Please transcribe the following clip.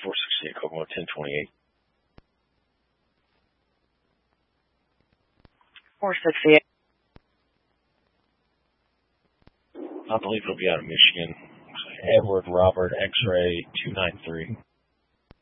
468 Kokomo 1028. 468. I believe it'll be out of Michigan. Edward Robert X-ray 293.